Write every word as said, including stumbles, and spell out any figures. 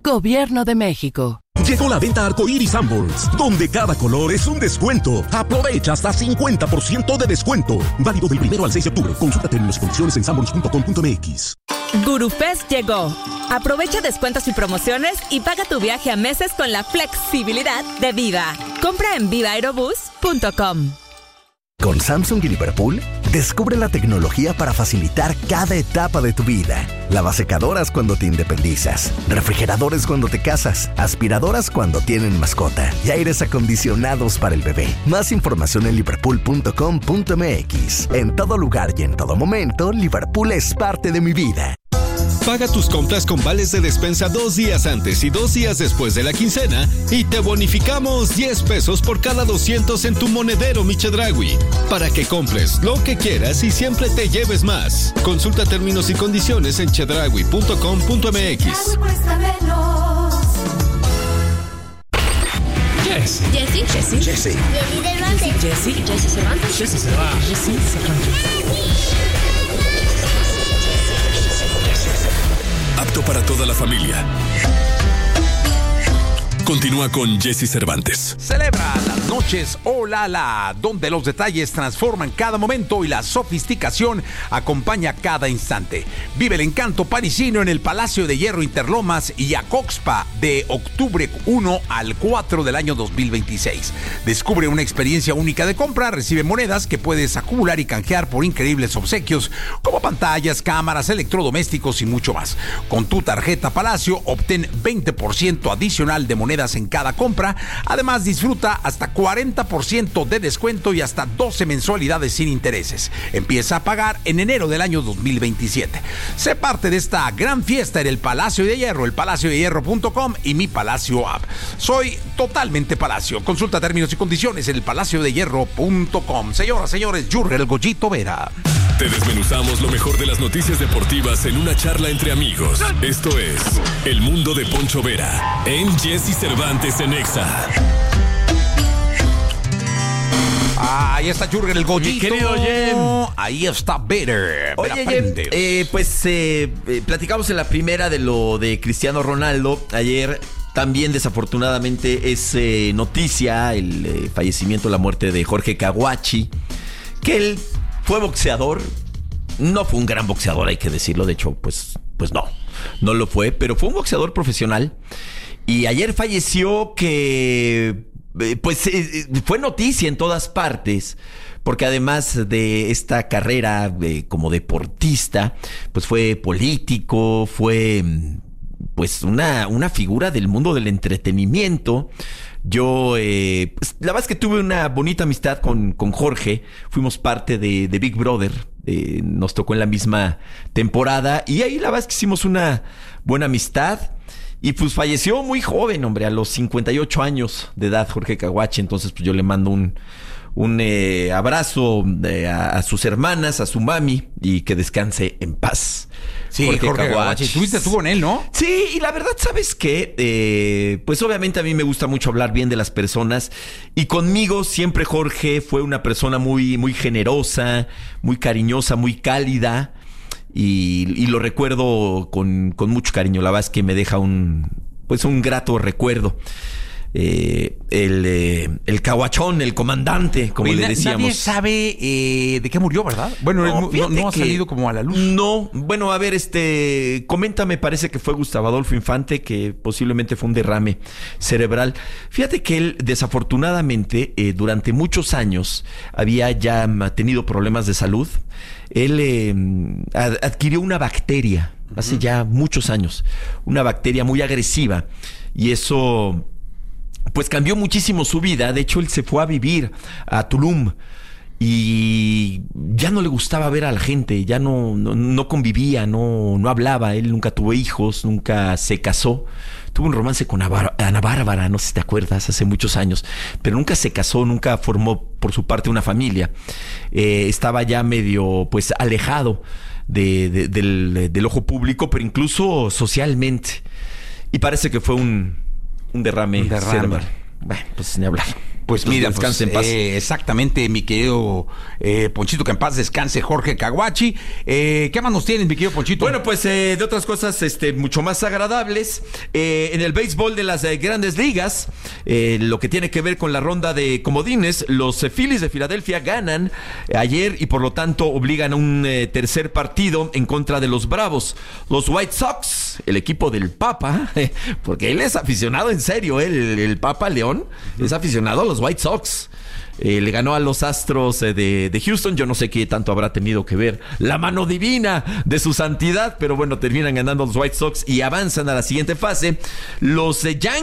Gobierno de México. Llegó la venta Arcoíris Sanborns, donde cada color es un descuento. Aprovecha hasta cincuenta por ciento de descuento. Válido del primero al seis de octubre. Consulta términos y condiciones en sanborns punto com punto m x. GuruFest llegó. Aprovecha descuentos y promociones y paga tu viaje a meses con la flexibilidad de Viva. Compra en viva aerobús punto com. Con Samsung y Liverpool, descubre la tecnología para facilitar cada etapa de tu vida. Lavasecadoras cuando te independizas, refrigeradores cuando te casas, aspiradoras cuando tienen mascota y aires acondicionados para el bebé. Más información en liverpool punto com punto m x. En todo lugar y en todo momento, Liverpool es parte de mi vida. Paga tus compras con vales de despensa dos días antes y dos días después de la quincena y te bonificamos diez pesos por cada doscientos en tu monedero Mi Chedraui, para que compres lo que quieras y siempre te lleves más. Consulta términos y condiciones en chedraui punto com punto m x. Jessy. Jessy. Jessy. Jessy. Jessy. Jessy Cervantes. Jessy Cervantes. Jessy Cervantes. Apto para toda la familia. Continúa con Jessy Cervantes. Celebra las noches Olala, donde los detalles transforman cada momento y la sofisticación acompaña cada instante. Vive el encanto parisino en el Palacio de Hierro Interlomas y Acoxpa de octubre primero al cuatro del año dos mil veintiséis. Descubre una experiencia única de compra, recibe monedas que puedes acumular y canjear por increíbles obsequios como pantallas, cámaras, electrodomésticos y mucho más. Con tu tarjeta Palacio obtén veinte por ciento adicional de monedas en cada compra. Además, disfruta hasta cuarenta por ciento de descuento y hasta doce mensualidades sin intereses. Empieza a pagar en enero del año dos mil veintisiete. Sé parte de esta gran fiesta en el Palacio de Hierro, el palacio de hierro punto com y Mi Palacio App. Soy totalmente Palacio. Consulta términos y condiciones en el palacio de hierro punto com. Señoras, señores, Jurgen el Goyito Vera. Te desmenuzamos lo mejor de las noticias deportivas en una charla entre amigos. Esto es El Mundo de Poncho Vera en Jessy Cervantes en Exa. Ah, ahí está Jurgen el Goyito. Mi querido Jen. Ahí está Vader. Oye, Jen, eh, pues eh, eh, platicamos en la primera de lo de Cristiano Ronaldo. Ayer también desafortunadamente es eh, noticia el eh, fallecimiento, la muerte de Jorge Caguachi, que él fue boxeador. No fue un gran boxeador, hay que decirlo. De hecho, pues, pues no, no lo fue, pero fue un boxeador profesional. Y ayer falleció, que eh, pues eh, fue noticia en todas partes, porque además de esta carrera eh, como deportista, pues fue político, fue pues una, una figura del mundo del entretenimiento. Yo, eh, pues, la verdad es que tuve una bonita amistad con, con Jorge. Fuimos parte de, de Big Brother. Eh, nos tocó en la misma temporada. Y ahí la verdad es que hicimos una buena amistad. Y pues falleció muy joven, hombre, a los cincuenta y ocho años de edad, Jorge Caguachi. Entonces, pues yo le mando un, un eh, abrazo eh, a, a sus hermanas, a su mami, y que descanse en paz. Sí, Jorge, Jorge Caguachi. Estuviste tú con él, ¿no? Sí, y la verdad, ¿sabes qué? Eh, pues obviamente a mí me gusta mucho hablar bien de las personas, y conmigo siempre Jorge fue una persona muy, muy generosa, muy cariñosa, muy cálida, y, y lo recuerdo con, con mucho cariño. La verdad es que me deja un, pues un grato recuerdo. Eh, el, eh, el caguachón, el comandante, como Oye, le decíamos. Nadie sabe eh, de qué murió, ¿verdad? Bueno, no, no, no ha salido como a la luz. No, bueno, a ver, este, comenta, me parece que fue Gustavo Adolfo Infante, que posiblemente fue un derrame cerebral. Fíjate que él, desafortunadamente, eh, durante muchos años había ya tenido problemas de salud. Él eh, ad- adquirió una bacteria, uh-huh. hace ya muchos años, una bacteria muy agresiva, y eso pues cambió muchísimo su vida. De hecho, él se fue a vivir a Tulum y ya no le gustaba ver a la gente, ya no, no, no convivía, no, no hablaba. Él nunca tuvo hijos, nunca se casó. Tuvo un romance con Ana Bárbara, no sé si te acuerdas, hace muchos años, pero nunca se casó, nunca formó por su parte una familia. Eh, estaba ya medio pues alejado de, de, del, del ojo público, pero incluso socialmente. Y parece que fue un Un derrame, un derrame. cerebral. Bueno, pues ni hablar. Pues Entonces, mira, descanse pues, en paz. eh, exactamente, mi querido eh, Ponchito, que en paz descanse Jorge Caguachi. Eh, ¿Qué más nos tienes, mi querido Ponchito? Bueno, pues eh, de otras cosas este, mucho más agradables, eh, en el béisbol de las eh, grandes ligas, eh, lo que tiene que ver con la ronda de comodines, los eh, Phillies de Filadelfia ganan eh, ayer y por lo tanto obligan a un eh, tercer partido en contra de los Bravos. Los White Sox, el equipo del Papa, eh, porque él es aficionado en serio, eh, el, el Papa León es aficionado a los White Sox. Eh, le ganó a los Astros eh, de, de Houston. Yo no sé qué tanto habrá tenido que ver la mano divina de su santidad, pero bueno, terminan ganando los White Sox y avanzan a la siguiente fase. Los eh, Yankees